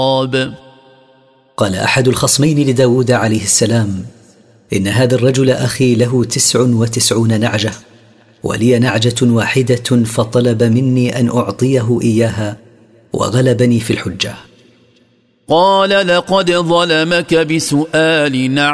قال أحد الخصمين لداود عليه السلام: إن هذا الرجل أخي له 99 نعجة ولي نعجة واحدة، فطلب مني أن أعطيه إياها وغلبني في الحجة. قال: لقد ظلمك بسؤال